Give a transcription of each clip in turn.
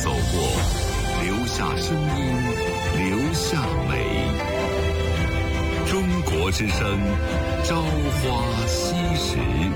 走过，留下声音，留下美。中国之声，朝花夕拾。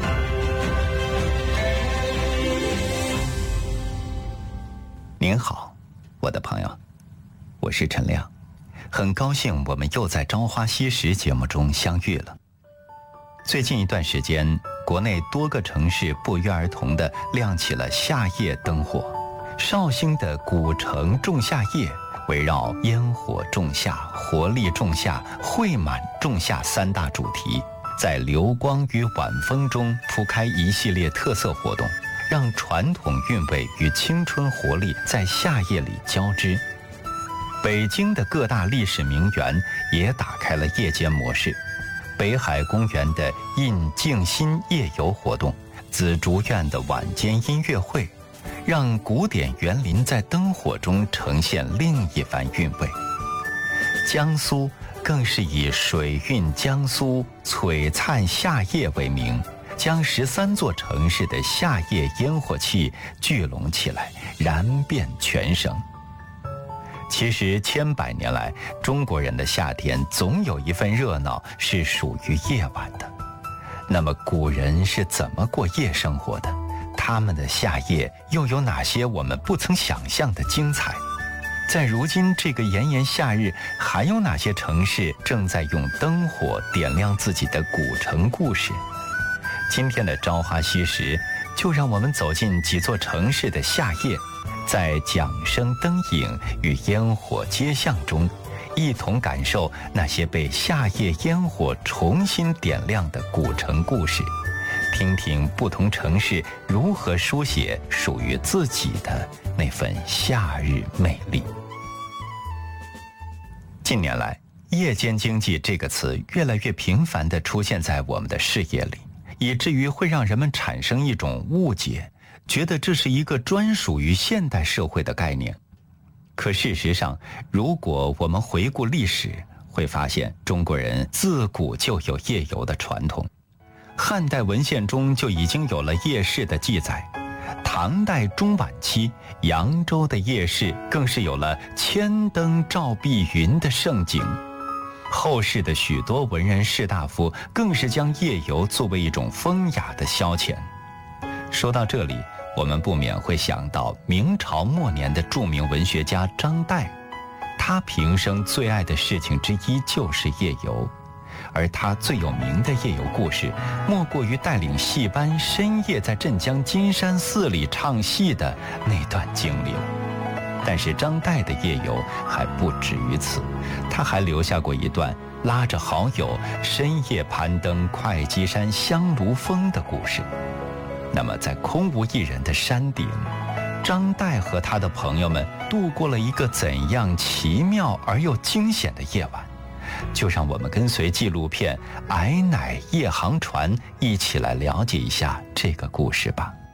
您好，我的朋友，我是陈亮，很高兴我们又在《朝花夕拾》节目中相遇了。最近一段时间，国内多个城市不约而同地亮起了夏夜灯火。绍兴的古城仲夏夜，围绕烟火仲夏、活力仲夏、惠满仲夏三大主题，在流光与晚风中铺开一系列特色活动，让传统韵味与青春活力在夏夜里交织。北京的各大历史名园也打开了夜间模式，北海公园的印静心夜游活动，紫竹院的晚间音乐会，让古典园林在灯火中呈现另一番韵味。江苏更是以水韵江苏璀璨夏夜为名，将13座城市的夏夜烟火气聚拢起来，燃遍全省。其实千百年来，中国人的夏天总有一份热闹是属于夜晚的。那么古人是怎么过夜生活的？他们的夏夜又有哪些我们不曾想象的精彩？在如今这个炎炎夏日，还有哪些城市正在用灯火点亮自己的古城故事？今天的朝花夕拾，就让我们走进几座城市的夏夜，在桨声灯影与烟火街巷中，一同感受那些被夏夜烟火重新点亮的古城故事，听听不同城市如何书写属于自己的那份夏日魅力。近年来，夜间经济这个词越来越频繁地出现在我们的视野里，以至于会让人们产生一种误解，觉得这是一个专属于现代社会的概念。可事实上，如果我们回顾历史，会发现中国人自古就有夜游的传统。汉代文献中就已经有了夜市的记载，唐代中晚期，扬州的夜市更是有了千灯照碧云的盛景。后世的许多文人士大夫更是将夜游作为一种风雅的消遣。说到这里，我们不免会想到明朝末年的著名文学家张岱，他平生最爱的事情之一就是夜游，而他最有名的夜游故事，莫过于带领戏班深夜在镇江金山寺里唱戏的那段经历了。但是张岱的夜游还不止于此，他还留下过一段拉着好友深夜攀登会稽山香炉峰的故事。那么在空无一人的山顶，张岱和他的朋友们度过了一个怎样奇妙而又惊险的夜晚？就让我们跟随纪录片《矮乃夜航船》一起来了解一下这个故事吧。